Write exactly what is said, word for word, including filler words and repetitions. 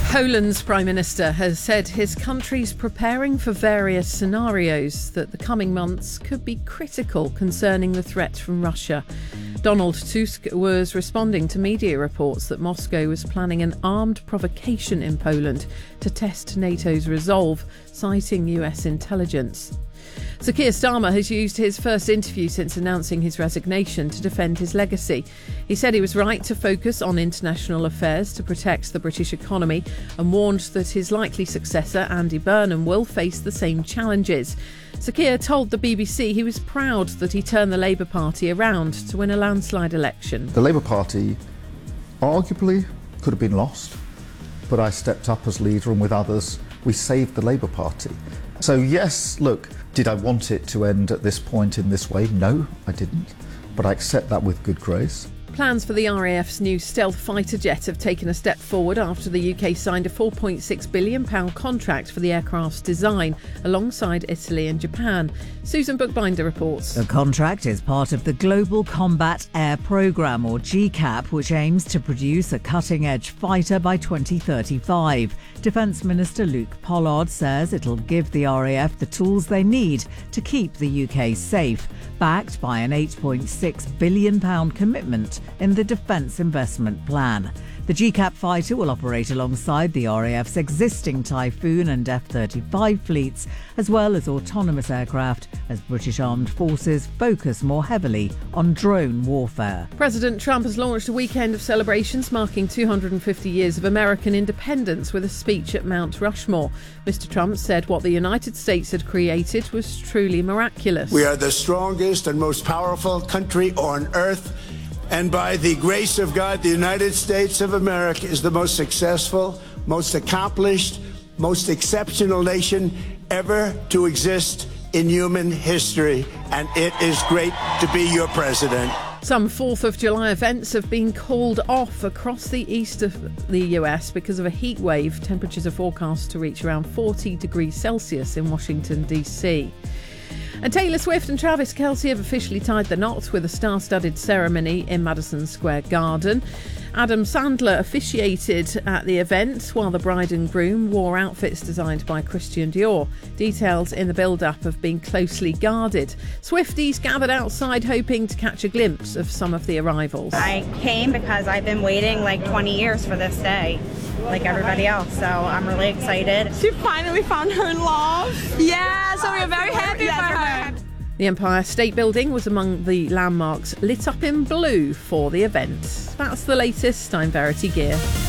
Poland's Prime Minister has said his country's preparing for various scenarios that the coming months could be critical concerning the threat from Russia. Donald Tusk was responding to media reports that Moscow was planning an armed provocation in Poland to test NATO's resolve, citing U S intelligence. Sir Keir Starmer has used his first interview since announcing his resignation to defend his legacy. He said he was right to focus on international affairs to protect the British economy and warned that his likely successor, Andy Burnham, will face the same challenges. Sir Keir told the B B C he was proud that he turned the Labour Party around to win a landslide election. The Labour Party arguably could have been lost, but I stepped up as leader and with others we saved the Labour Party. So yes, look, did I want it to end at this point in this way? No, I didn't, but I accept that with good grace. Plans for the R A F's new stealth fighter jet have taken a step forward after the U K signed a four point six billion pounds contract for the aircraft's design alongside Italy and Japan. Susan Bookbinder reports. The contract is part of the Global Combat Air Programme, or G CAP, which aims to produce a cutting-edge fighter by twenty thirty-five. Defence Minister Luke Pollard says it'll give the R A F the tools they need to keep the U K safe, backed by an eight point six billion pounds commitment in the Defence Investment Plan. The G CAP fighter will operate alongside the R A F's existing Typhoon and F thirty-five fleets, as well as autonomous aircraft, as British armed forces focus more heavily on drone warfare. President Trump has launched a weekend of celebrations marking two hundred fifty years of American independence with a speech at Mount Rushmore. Mister Trump said what the United States had created was truly miraculous. We are the strongest and most powerful country on earth. And by the grace of God, the United States of America is the most successful, most accomplished, most exceptional nation ever to exist in human history. And it is great to be your president. Some fourth of July events have been called off across the east of the U S because of a heat wave. Temperatures are forecast to reach around forty degrees Celsius in Washington, D C. And Taylor Swift and Travis Kelce have officially tied the knot with a star-studded ceremony in Madison Square Garden. Adam Sandler officiated at the event while the bride and groom wore outfits designed by Christian Dior. Details in the build-up have been closely guarded. Swifties gathered outside hoping to catch a glimpse of some of the arrivals. I came because I've been waiting like twenty years for this day, like everybody else, so I'm really excited. She finally found her love. Yeah, so we're very happy for her. The Empire State Building was among the landmarks lit up in blue for the event. That's the latest. I'm Verity Gear.